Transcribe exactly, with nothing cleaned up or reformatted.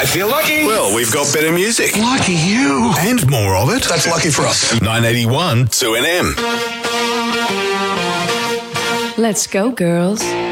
feel lucky. Well, we've got better music. Lucky you. And more of it. That's lucky for us. nine eighty-one two N M. Let's go, girls.